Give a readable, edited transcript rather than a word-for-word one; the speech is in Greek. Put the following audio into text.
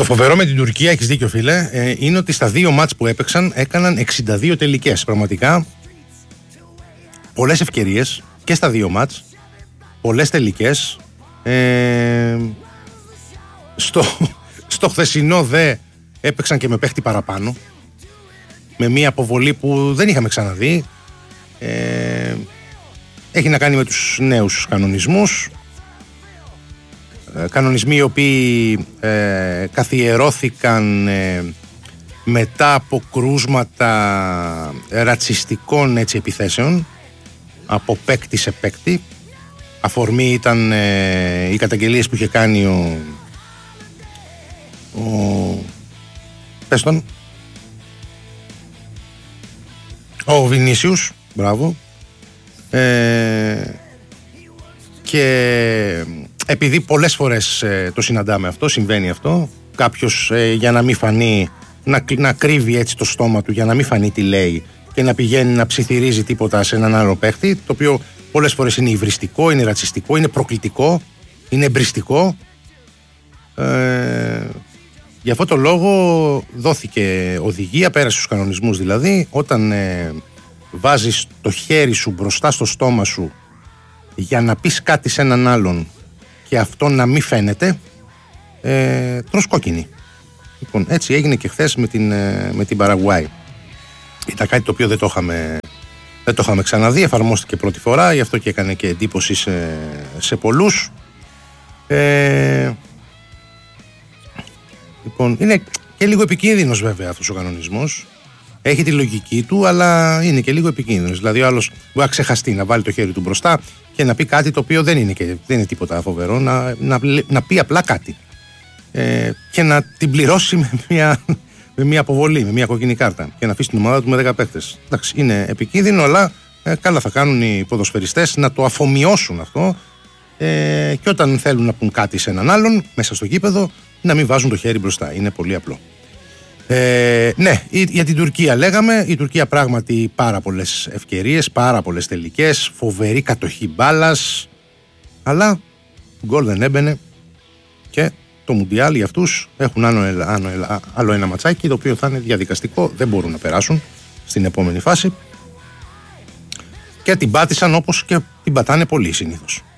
φοβερό με την Τουρκία, έχεις δίκιο φίλε, είναι ότι στα δύο μάτς που έπαιξαν έκαναν 62 τελικές. Πραγματικά πολλές ευκαιρίες και στα δύο μάτς, πολλές τελικές. Στο χθεσινό δε έπαιξαν και με παίχτη παραπάνω, με μια αποβολή που δεν είχαμε ξαναδεί. Έχει να κάνει με τους νέους κανονισμούς, κανονισμοί οι οποίοι καθιερώθηκαν μετά από κρούσματα ρατσιστικών επιθέσεων από παίκτη σε παίκτη. Αφορμή ήταν οι καταγγελίες που είχε κάνει ο Βινίσιους, μπράβο, και επειδή πολλές φορές το συναντάμε αυτό, συμβαίνει αυτό, κάποιος για να μην φανεί, να κρύβει έτσι το στόμα του για να μην φανεί τι λέει και να πηγαίνει να ψιθυρίζει τίποτα σε έναν άλλο παίχτη, το οποίο πολλές φορές είναι υβριστικό, είναι ρατσιστικό, είναι προκλητικό, είναι εμπριστικό. Γι' αυτό το λόγο δόθηκε οδηγία, πέρασε στους κανονισμούς δηλαδή, όταν βάζεις το χέρι σου μπροστά στο στόμα σου για να πεις κάτι σε έναν άλλον και αυτό να μην φαίνεται, τρως κόκκινη. Λοιπόν, έτσι έγινε και χθες με την Παραγουάη. Ήταν κάτι το οποίο δεν το είχαμε ξαναδεί, εφαρμόστηκε πρώτη φορά, γι' αυτό και έκανε και εντύπωση σε πολλούς. Λοιπόν, είναι και λίγο επικίνδυνος βέβαια αυτός ο κανονισμός. Έχει τη λογική του, αλλά είναι και λίγο επικίνδυνος. Δηλαδή, ο άλλος μπορεί να ξεχαστεί, να βάλει το χέρι του μπροστά και να πει κάτι το οποίο δεν είναι τίποτα φοβερό, να πει απλά κάτι. Και να την πληρώσει με μια αποβολή, με μια κόκκινη κάρτα και να αφήσει την ομάδα του με 10 παίκτες. Εντάξει, είναι επικίνδυνο, αλλά καλά θα κάνουν οι ποδοσφαιριστές να το αφομοιώσουν αυτό, και όταν θέλουν να πούν κάτι σε έναν άλλον μέσα στο γήπεδο, να μην βάζουν το χέρι μπροστά. Είναι πολύ απλό. Ναι, για την Τουρκία λέγαμε. Η Τουρκία πράγματι πάρα πολλές ευκαιρίες, πάρα πολλές τελικές, φοβερή κατοχή μπάλας, αλλά γκολ δεν έμπαινε και το Μουντιάλ για αυτούς έχουν άλλο ένα ματσάκι, το οποίο θα είναι διαδικαστικό, δεν μπορούν να περάσουν στην επόμενη φάση και την πάτησαν όπως και την πατάνε πολλοί συνήθως.